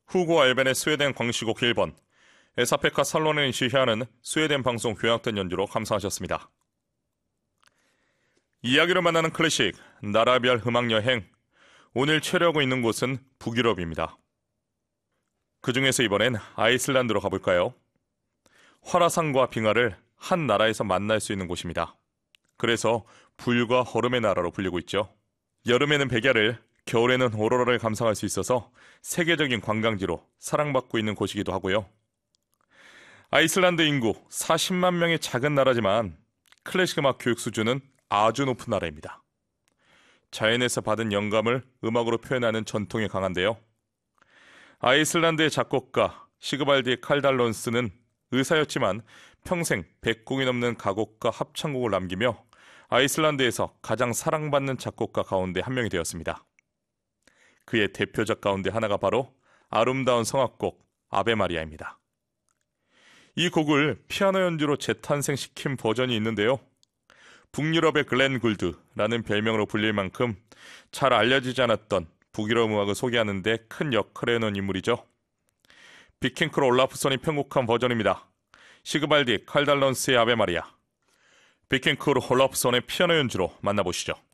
후고 알벤의 스웨덴 광시곡 1번, 에사페카 살로넨이 지휘하는 스웨덴 방송 교향단 연주로 감상하셨습니다. 이야기로 만나는 클래식, 나라별 음악여행. 오늘 체류하고 있는 곳은 북유럽입니다. 그 중에서 이번엔 아이슬란드로 가볼까요? 화라산과 빙하를 한 나라에서 만날 수 있는 곳입니다. 그래서 불과 얼음의 나라로 불리고 있죠. 여름에는 백야를, 겨울에는 오로라를 감상할 수 있어서 세계적인 관광지로 사랑받고 있는 곳이기도 하고요. 아이슬란드 인구 40만 명의 작은 나라지만 클래식 음악 교육 수준은 아주 높은 나라입니다. 자연에서 받은 영감을 음악으로 표현하는 전통이 강한데요. 아이슬란드의 작곡가 시그발디 칼달론스는 의사였지만 평생 100곡이 넘는 가곡과 합창곡을 남기며 아이슬란드에서 가장 사랑받는 작곡가 가운데 한 명이 되었습니다. 그의 대표작 가운데 하나가 바로 아름다운 성악곡 아베 마리아입니다. 이 곡을 피아노 연주로 재탄생시킨 버전이 있는데요. 북유럽의 글렌 굴드라는 별명으로 불릴 만큼 잘 알려지지 않았던 북유럽 음악을 소개하는 데 큰 역할을 해놓은 인물이죠. 비켄크로 올라프손이 편곡한 버전입니다. 시그발디 칼달론스의 아베 마리아, 비켄크로 올라프손의 피아노 연주로 만나보시죠.